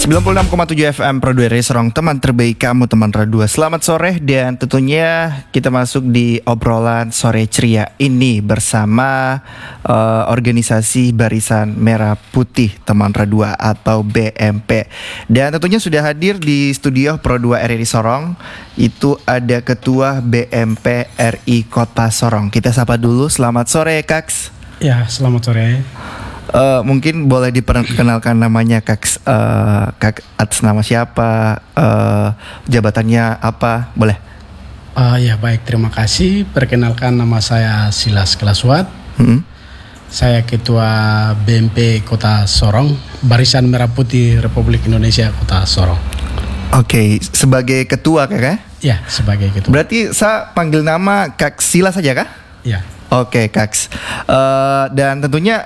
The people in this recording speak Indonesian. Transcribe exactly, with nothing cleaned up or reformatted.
sembilan puluh enam koma tujuh F M Pro dua R Sorong, teman terbaik kamu, teman Radio dua. Selamat sore, dan tentunya kita masuk di obrolan sore ceria ini bersama uh, organisasi Barisan Merah Putih Teman Radio dua atau B M P. Dan tentunya sudah hadir di studio Pro dua R I Sorong, itu ada Ketua B M P R I Kota Sorong. Kita sapa dulu. Selamat sore, Kaks. Ya, selamat sore. Uh, mungkin boleh diperkenalkan namanya, Kak. Uh, Kak atas nama siapa, uh, jabatannya apa, boleh? Uh, ya baik, terima kasih. Perkenalkan, nama saya Silas Kelaswat. Hmm. Saya Ketua B M P Kota Sorong, Barisan Merah Putih Republik Indonesia Kota Sorong. Oke, okay. Sebagai ketua, Kak? Ya, sebagai ketua. Berarti saya panggil nama Kak Silas saja, Kak? Ya. Oke, okay, Kaks. Uh, dan tentunya